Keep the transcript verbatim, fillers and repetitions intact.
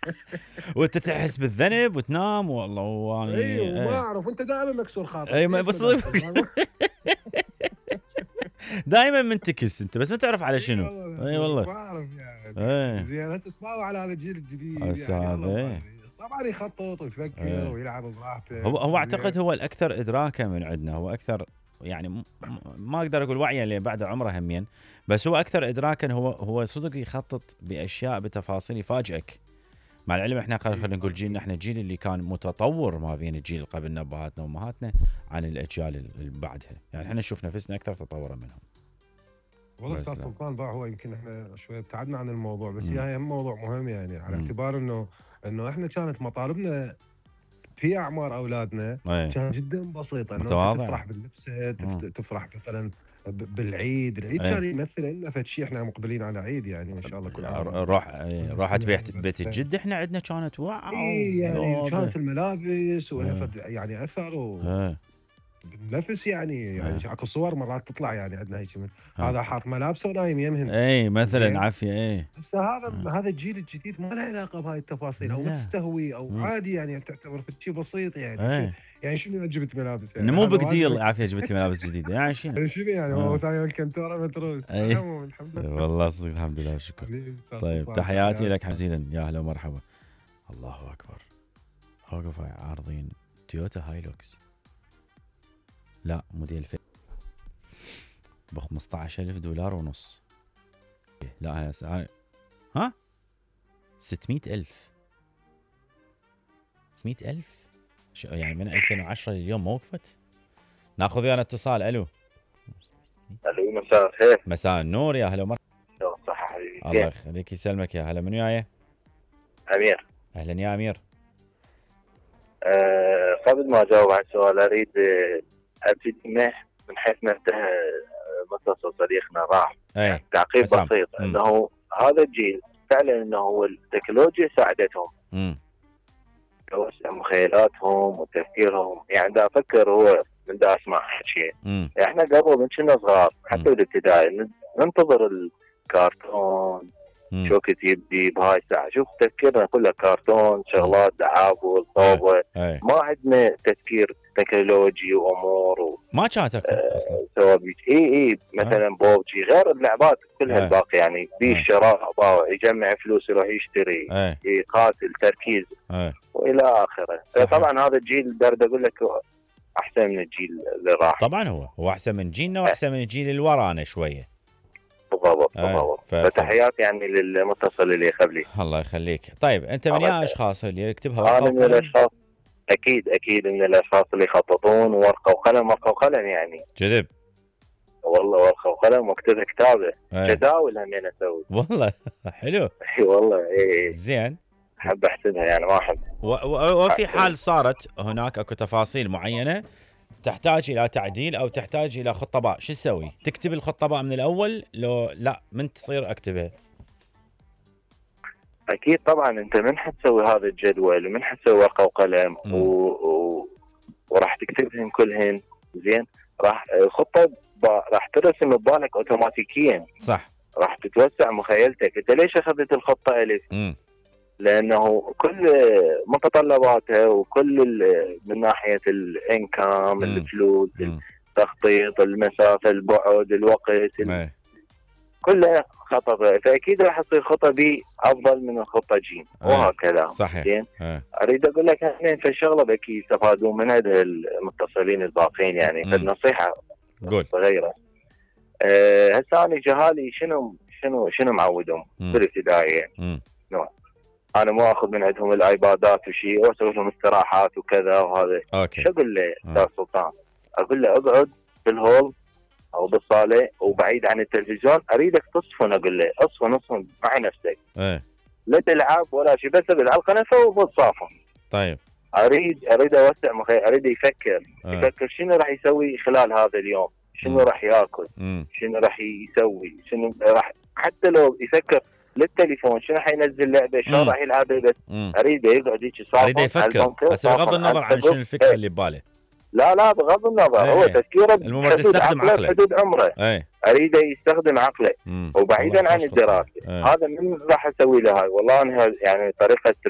وانت تحس بالذنب وتنام والله واني اي وما ايه اعرف، وانت دائما مكسور خاطر. اي ما- ليش بس ما دام؟ دائما منتكس انت بس ما تعرف على اي شنو. والله اي ما والله. ما اعرف يعني. ايه زين هسه تباوع على هذا الجيل الجديد هسه يعني الله ما هذا ادري. طبعا يخطط ويفكر ايه ويلعب براحته. هو هو اعتقد زين. هو الاكثر ادراكا من عندنا، هو اكثر يعني م- م- ما اقدر اقول وعيا اللي بعد عمره همين، بس هو اكثر ادراكا، هو هو صدق يخطط باشياء بتفاصيل يفاجئك. مع العلم احنا خل- اي خلينا نقول صح. جيلنا احنا الجيل اللي كان متطور ما بين الجيل اللي قبلنا ابهاتنا وامهاتنا عن الاجيال اللي بعدها، يعني احنا نشوف نفسنا اكثر تطورا منهم. والله بس استاذ لا سلطان بقى هو يمكن احنا شوي ابتعدنا عن الموضوع، بس امم هي هم موضوع مهم يعني، على امم اعتبار انه انه احنا كانت مطالبنا في اعمار اولادنا ايه كانت جدا بسيطه، انه انت متواضعه. تفرح باللبسه، امم تفت- تفرح مثلا ب- بالعيد. العيد ايه كان يمثل لنا فد شيء، احنا مقبلين على عيد يعني ما شاء الله كل عام روح ايه والناس روحت كلها بيت بيت لابسه. الجد، احنا عندنا كانت واو اي يعني يابا. كانت الملابس ولها ايه فد يعني اثر ايه وبالنفس يعني يعني ايه اكو صور مرات تطلع يعني عندنا هيك من ايه هذا حاط ملابسه ونايم يمهن. ايه مثلا زين. عافيه ايه هسه هذا ايه هذا الجيل الجديد ما له علاقه بهاي التفاصيل، او ما لا تستهوي، او مم. عادي يعني تعتبر في شيء بسيط يعني شو ايه يعني شنو جبت ملابس انه يعني مو هذا بيج ديل واجبك. عافيه جبت لي ملابس جديده يعني شنو. يعني شنو يعني هو اه ثاني الكنتوره متروس على اي العموم الحمد لله. والله صدق الحمد لله شكر. حبيبي استاذ طيب سلطان تحياتي تحياتي. لك جزيلا، يا اهلا ومرحبا. الله اكبر. اوقف عارضين تويوتا هايلوكس، لا موديل في ب خمسة عشر ألف دولار ونص. لا هاي هاي- ها ستمئة ألف ستمئة ألف شو يعني من ألفين وعشرة لليوم ما وقفت. ناخذ ويانا اتصال. الو الو مساء الخير. مساء النور، يا هلا ومرحبا. شلون صح حبيبي؟ الله كيف؟ يخليك يسلمك، يا هلا من وياي؟ امير. اهلا يا امير. أه قبل ما اجاوب على السؤال اريد آه، ابتدي منح من حيث ما انتهى آه، متصل صديقنا راح. ايه تعقيب حسام. بسيط مم. انه هذا الجيل فعلا انه هو التكنولوجيا ساعدتهم امم توسع مخيلاتهم وتفكيرهم، يعني دا افكر هو من دا اسمع شيء. امم احنا قبل من كنا صغار مم. حتى بالابتدائي ننتظر الكرتون امم شوكت يبدي بهاي الساعه، شوف تفكيرنا كله كرتون شغلات دعابل صوبه، ايه ما عندنا تفكير تكنولوجي وامور و ما كانت اكو اصلا. سوابيك. اي اي مثلا بوبجي غير اللعبات كلها ايه الباقي يعني في ايه الشراء باوع يجمع فلوس يروح يشتري ايه يقاتل تركيز ايه والى اخره. صحيح. طبعا هذا الجيل برد اقول لك احسن من الجيل اللي راح. طبعا هو هو احسن من جيلنا واحسن من الجيل اللي ورانا شويه. بالضبط ايه بالضبط. ف... ف... فتحياتي يعني للمتصل اللي قبلي. الله يخليك. طيب انت من الله يا يسعدك. اشخاص اللي يكتبها ورقه انا من وقلم؟ الاشخاص اكيد اكيد من الاشخاص اللي يخططون ورقه وقلم ورقه وقلم يعني كذب والله ورقه وقلم واكتب كتابه ايه جداول همين اسوي. والله حلو اي والله اي زين. احب احسبها يعني ما احب. و... و... وفي حال صارت هناك اكو تفاصيل معينه تحتاج الى تعديل او تحتاج الى خطباء، شو تسوي؟ تكتب الخطباء من الاول لو لا من تصير اكتبها؟ اكيد طبعا انت من حتسوي هذا الجدول ومن حتسوي ورقه وقلم مم. و... و... وراح تكتبهن كلهن زين. راح خطه ب... راح ترسم ببالك اوتوماتيكيا، صح. راح تتوسع مخيلتك. انت ليش اخذت الخطه الف؟ امم لانه كل متطلباتها وكل ال- من ناحيه الانكم مم. الفلوس امم التخطيط المسافه البعد الوقت ال... ايه كلها خطط، فاكيد راح تصير خطه بي افضل من الخطه جيم وهكذا. صحيح. زين ايه اريد اقول لك اثنين في الشغله بكي يستفادون من هذا المتصلين الباقين يعني. مم. فالنصيحه قول. صغيره. أه هسه انا جهالي شنو شنو شنو معودهم مم. بالابتدائيه. امم انا ما اخذ من عندهم الايبادات وشيء واسوي لهم استراحات وكذا وهذا. اوكي. شو اقول له آه. استاذ سلطان؟ اقول له اقعد بالهول او بالصاله وبعيد عن التلفزيون، اريدك تصفن. اقول له اصفن اصفن مع نفسك، ايه لا تلعب ولا شيء، بس ابعد على القنفه وبتصافن. طيب. اريد اريد اوسع مخي، اريد يفكر آه. يفكر شنو راح يسوي خلال هذا اليوم، شنو مم. راح ياكل، امم شنو راح يسوي، شنو راح حتى لو يفكر للتليفون شنو حينزل لعبه شلون مم. راح يلعبها. بس امم اريده يقعد هيك صافن اريد يفكر بس بغض النظر عن شنو الفكره اللي بباله. لا لا بغض النظر ايه. هو تفكيره المهم بحدود تستخدم عقله عقله. بحدود عمره. ايه اريده يستخدم عقله امم وبعيدا عن الدراسه. ايه. هذا من راح اسوي له هاي. والله انا يعني طريقه